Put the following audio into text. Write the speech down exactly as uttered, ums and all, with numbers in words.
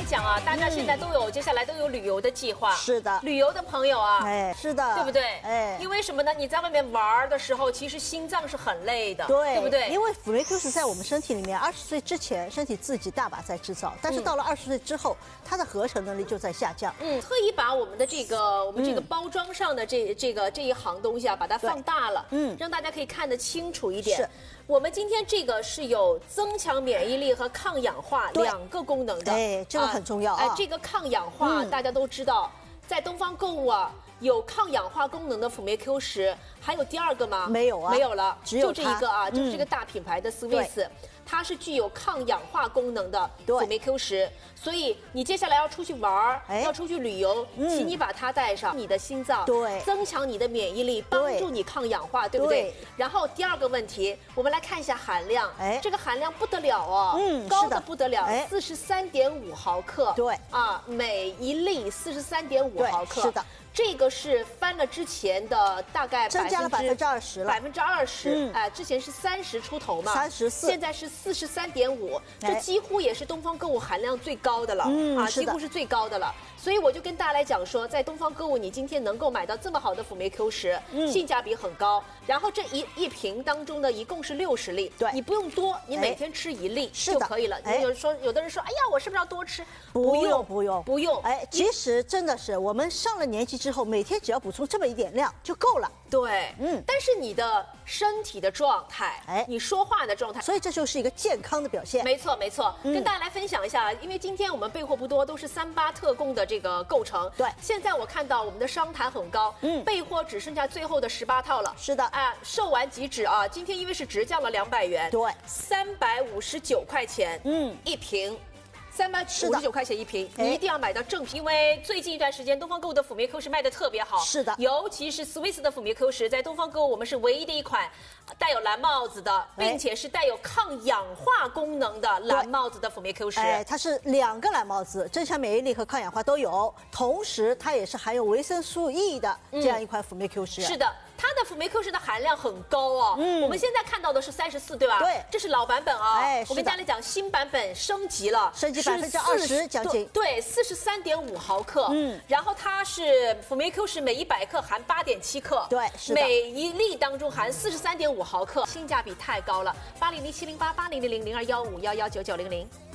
想啊，大家现在都有、嗯、接下来都有旅游的计划。 是的， 旅游的朋友啊， 哎，是的， 对不对？ 哎， 因为什么呢？你在外面玩的时候，其实心脏是很累的， 对， 对不对？ 因为辅酶 Q 十在我们身体里面，二十岁之前身体自己大把在制造，但是到了二十岁之后，它的合成能力就在下降。 嗯，特意把我们的这个我们这个包装上的这、嗯、这个这一行东西啊，把它放大了，嗯，让大家可以看得清楚一点。是。我们今天这个是有增强免疫力和抗氧化两个功能的， 哎，这个很重要啊。 哎，这个抗氧化、嗯、大家都知道，在东方购物啊有抗氧化功能的辅酶 Q 十，还有第二个吗？ 没有啊， 没有了， 只有就这一个啊，嗯、就是这个大品牌的 Swiss。它是具有抗氧化功能的辅酶 Q 十，所以你接下来要出去玩、哎、要出去旅游，嗯、请你把它带上，你的心脏， 对， 增强你的免疫力，帮助你抗氧化， 对, 对不对？然后第二个问题，我们来看一下含量，哎，这个含量不得了哦，嗯，高的不得了，四十三点五毫克， 对， 啊，每一粒四十三点五毫克， 是的。 这个是翻了之前的大概增加了百分之二十了， 百分之二十，哎，之前是三十出头嘛， 三十四， 现在是四十三点五，这几乎也是东方购物含量最高的了，嗯、啊，几乎是最高的了。所以我就跟大家来讲说，在东方购物，你今天能够买到这么好的辅酶 Q 十，嗯、性价比很高。然后这一一瓶当中呢，一共是六十粒， 对， 你不用多，你每天吃一粒就可以了。 哎、 有说有的人说，哎呀，我是不是要多吃？ 不用不用不用。 哎，其实真的是我们上了年纪之后，每天只要补充这么一点量就够了。 对，嗯。但是你的身体的状态，哎，你说话的状态， 所以这就是一个健康的表现。 没错没错，嗯、跟大家来分享一下，因为今天我们备货不多，都是三八特供的这个构成。 对， 现在我看到我们的商谈很高，嗯，备货只剩下最后的十八套了。 是的， 啊，售完即止啊！今天因为是直降了两百元， 对， 三百五十九块钱，嗯，一瓶。三百五十九块钱一瓶，你一定要买到正品，因为最近一段时间东方购物的辅酶 Q 十卖的特别好。 是的， 尤其是 Swiss 的辅酶 Q 十，在东方购物我们是唯一的一款带有蓝帽子的，并且是带有抗氧化功能的蓝帽子的辅酶 Q 十。 哎，它是两个蓝帽子，增强免疫力和抗氧化都有，同时它也是含有维生素 E 的这样一款辅酶 Q 十。 嗯、是的。它的辅酶 Q 十的含量很高哦，嗯，我们现在看到的是三十四，对吧？ 对， 这是老版本啊。 哎， 我跟大家讲，新版本升级了， 升级百分之二十将近。 对，四十三点五毫克。嗯，然后它是辅酶 Q 十每一百克含八点七克， 对，是的。 每一粒当中含四十三点五毫克，性价比太高了。八零零七零八八零零零零二幺五幺幺九九零零。